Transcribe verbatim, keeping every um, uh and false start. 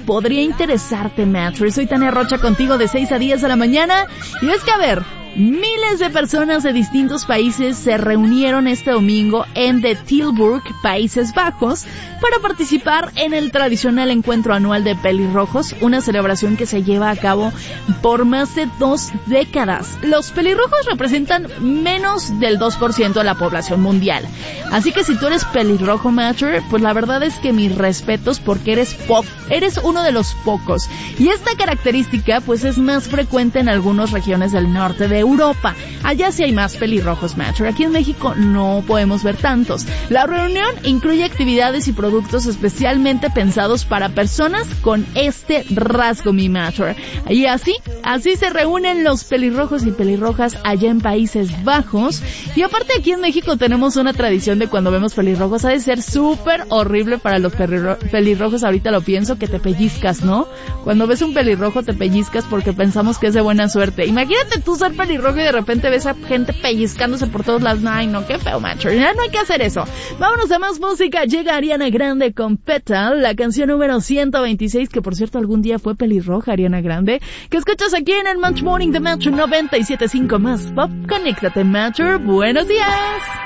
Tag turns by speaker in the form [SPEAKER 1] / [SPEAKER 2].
[SPEAKER 1] podría interesarte, Matcher. Soy Tania Rocha contigo de seis a diez de la mañana. Y es que, a ver, miles de personas de distintos países se reunieron este domingo en The Tilburg, Países Bajos, para participar en el tradicional encuentro anual de pelirrojos, una celebración que se lleva a cabo por más de dos décadas. Los pelirrojos representan menos del dos por ciento de la población mundial. Así que si tú eres pelirrojo, Matcher, pues la verdad es que mis respetos, porque eres pop, eres uno de los pocos. Y esta característica pues es más frecuente en algunas regiones del norte de Europa. Allá sí hay más pelirrojos, Matcher. Aquí en México no podemos ver tantos. La reunión incluye actividades y productos especialmente pensados para personas con este rasgo, mi Matcher. Y así, así se reúnen los pelirrojos y pelirrojas allá en Países Bajos. Y aparte aquí en México tenemos una tradición de cuando vemos pelirrojos, ha de ser súper horrible para los pelirro- pelirrojos, ahorita lo pienso, que te pellizcas, ¿no? Cuando ves un pelirrojo te pellizcas porque pensamos que es de buena suerte. Imagínate tú ser pelirrojo y de repente ves a gente pellizcándose por todos lados. Ay, no, qué feo, macho. Ya no hay que hacer eso. Vámonos a más música. Llega Ariana Grande con Petal, la canción número ciento veintiséis, que por cierto algún día fue pelirroja Ariana Grande, que escuchas aquí en el Match Morning de Match noventa y siete punto cinco más pop. Conéctate, Matcher. Buenos días.